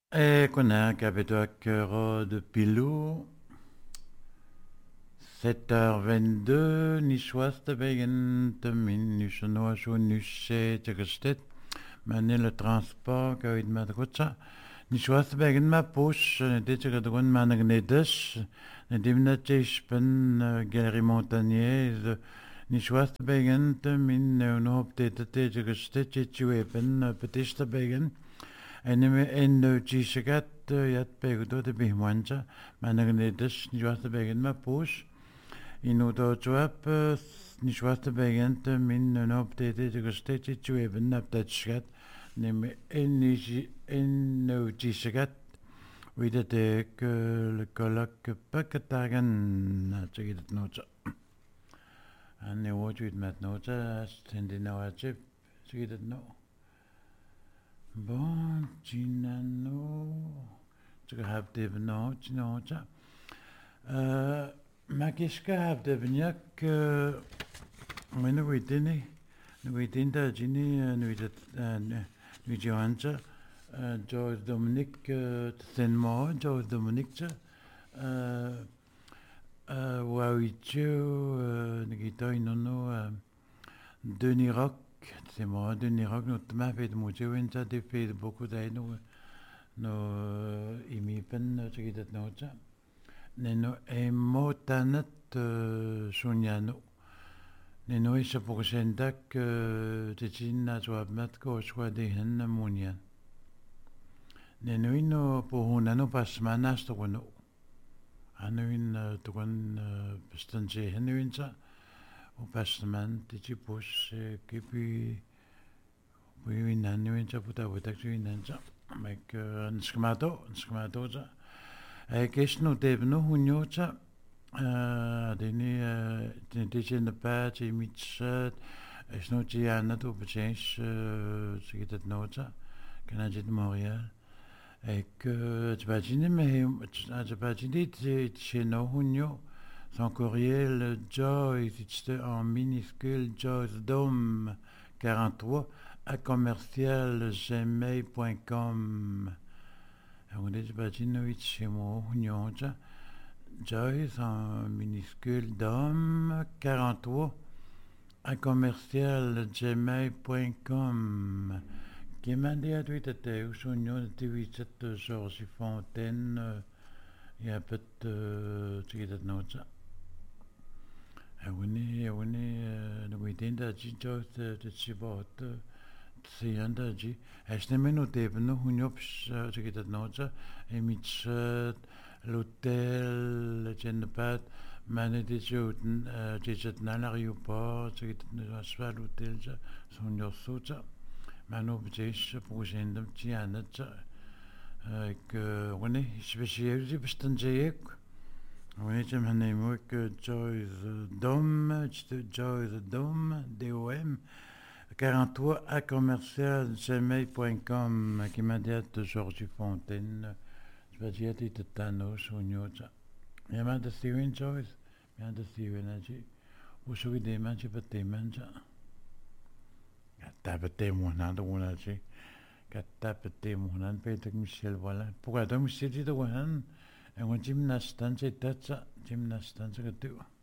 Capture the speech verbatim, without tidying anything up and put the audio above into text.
E kuna kapituak de Pilou, sept heures vingt-deux, Nichoiste begen te min nushano shu nushe tjegestet, mane le transport kawid matkotsa. Nichoiste begen ma push, nete tjegadron managnedes, nedimna tjeshpen galerie montagneuse, Nichoiste begen te min no optete tjegestet, tjechuepen petiste begen. En en Gishagat yat pegudo de bihwancha managnedes nishwasta begin ma push inu do chwap nishwasta begin te min no update de gestete chueben nap dat shat nem en en no Gishagat wieder de le kolak pakatagan na chigit nocha an ne wat wit mat nocha stendi no achip chigit no. Bon, Ginano, tu have devenu, tu know, ça. Ma qu'est-ce que have devenu que, mais nous étions, nous étions à Gini, nous étions, nous étions à George Dominic, Saint-Maur, George Dominic, euh, euh, Wawicho, nous étions, non, non, Denis Rock. C'est moi, de Nirok, notre m'a fait de moitié, oui, ça a fait beaucoup d'aide, nous, nous, imipen, ce qui est notre, nous, et motanet, soniano, nous, et ce prochain dac, t'es-tu n'a soit mettre qu'au choix des hens, monian. Nous, nous, pour on a nos pasmanas, tu vois, nous, à nous, tu vois, pestanger, nous, ça. Au passement, tu pousses, et puis, oui, une année, tu as peut être une année, mais un schmato, un schmato, ça. Et qu'est-ce que nous devons nous, ça, euh, dîner, euh, dîner de pas, tu mis ça, et sinon, tu as un autre petit, ce qui est de notre, Canadien de Montréal. Et que, tu vas dîner, mais, tu vas dîner, chez nous, nous, son courriel Joyce, c'était en minuscule Joyce Dome quarante-trois à commercial gmail point com. On dit pas dit chez moi, Joyce en minuscule Dome quarante-trois à commercial gmail point com. Qui m'a dit à toi, tu étais où, Sonia, tu étais cette Georges Fontaine, il y a peu de, tu étais note ça. Awini awini nuitinda ji jo te te chibot tsiyanda ji asne no te no hunyops chikita nocha emich l'hôtel Genpat mané de jouten jichet na l'aéroport chikita no swa l'hôtel ja sonyo socha mano bjesh progendam tiana cha que wani spécial ji bestanjek. Oui, je me nomme que Joyce Dome, Joyce Dome, D O M, quarante-trois à commercial gmail point com, qui m'a dit de Georges Fontaine, je vais dire de Thanos ou Nyocha. Il m'a dit Steven Joyce, il m'a dit Steven Aji, ou celui des mains, je peux te manger. Tapete mon an de mon Aji, tapete mon an, Peter Michel, voilà. Pourquoi donc Michel dit de Wuhan? En wat gymnastan zit dat, gymnastan zit het